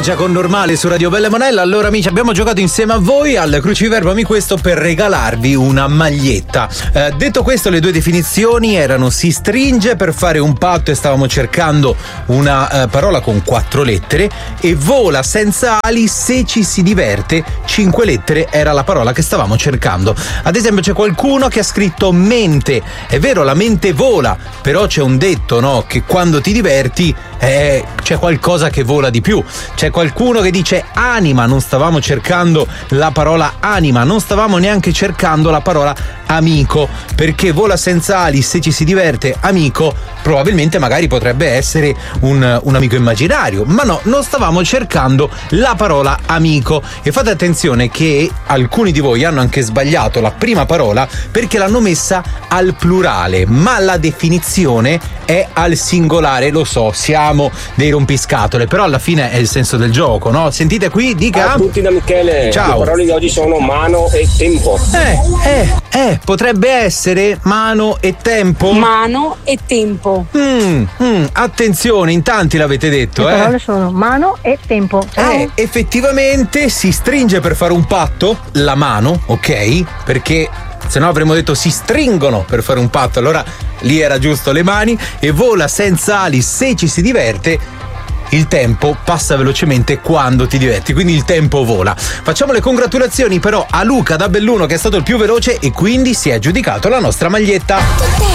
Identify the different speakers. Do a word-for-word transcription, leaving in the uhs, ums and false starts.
Speaker 1: Giorgia con Normale su Radio Belle Monella. Allora amici, abbiamo giocato insieme a voi al Cruciverbo Ami Questo per regalarvi una maglietta. Eh, detto questo, le due definizioni erano: si stringe per fare un patto e stavamo cercando una eh, parola con quattro lettere, e vola senza ali se ci si diverte. Cinque lettere era la parola che stavamo cercando. Ad esempio c'è qualcuno che ha scritto mente. È vero, la mente vola, però c'è un detto, no? Che quando ti diverti eh, c'è qualcosa che vola di più. C'è qualcuno che dice anima. Non stavamo cercando la parola anima, non stavamo neanche cercando la parola amico, perché vola senza ali se ci si diverte. Amico probabilmente magari potrebbe essere un, un amico immaginario, ma no, non stavamo cercando la parola amico. E fate attenzione che alcuni di voi hanno anche sbagliato la prima parola perché l'hanno messa al plurale, ma la definizione è al singolare. Lo so, siamo dei rompiscatole, però alla fine è il senso del gioco, no? Sentite qui, dica.
Speaker 2: Ciao a tutti da Michele.
Speaker 1: Ciao.
Speaker 2: Le parole di oggi sono mano e tempo.
Speaker 1: Eh, eh, eh, potrebbe essere mano e tempo.
Speaker 3: Mano e tempo.
Speaker 1: Mm, mm, attenzione, in tanti l'avete detto,
Speaker 4: Le
Speaker 1: eh.
Speaker 4: parole sono mano e tempo. Ciao.
Speaker 1: Eh, effettivamente si stringe per fare un patto, la mano, ok? Perché se no avremmo detto si stringono per fare un patto, allora lì era giusto le mani. E vola senza ali se ci si diverte. Il tempo passa velocemente quando ti diverti, quindi il tempo vola. Facciamo le congratulazioni però a Luca da Belluno, che è stato il più veloce e quindi si è aggiudicato la nostra maglietta.